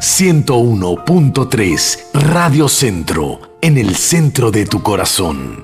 101.3 Radio Centro, en el centro de tu corazón.